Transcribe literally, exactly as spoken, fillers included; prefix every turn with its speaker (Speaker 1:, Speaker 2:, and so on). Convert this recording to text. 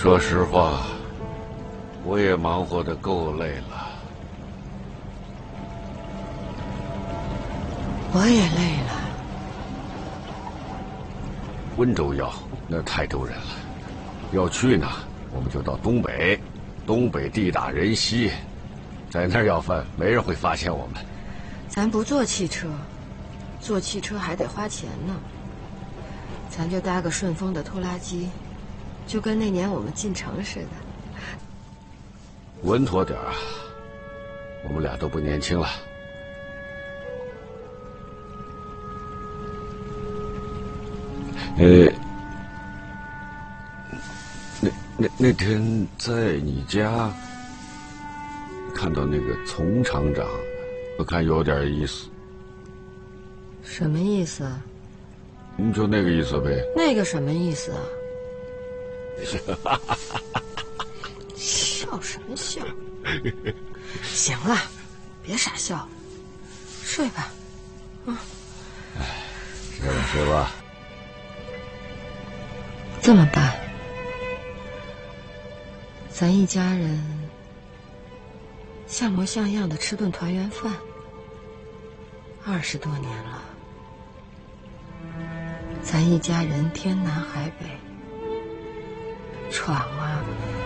Speaker 1: 说实话，我也忙活得够累了。
Speaker 2: 我也累了。
Speaker 1: 温州要那太丢人了，要去呢，我们就到东北，东北地大人稀，在那儿要饭，没人会发现我们。
Speaker 2: 咱不坐汽车，坐汽车还得花钱呢。咱就搭个顺丰的拖拉机，就跟那年我们进城似的。
Speaker 1: 稳妥点啊，我们俩都不年轻了。呃，那那那天在你家看到那个丛厂长，我看有点意思。
Speaker 2: 什么意思啊？
Speaker 1: 你就那个意思呗。
Speaker 2: 那个什么意思啊？笑什么笑？行了，别傻笑，睡吧。嗯。
Speaker 1: 哎，睡吧睡吧。
Speaker 2: 这么办，咱一家人像模像样的吃顿团圆饭。二十多年了，咱一家人天南海北，闯啊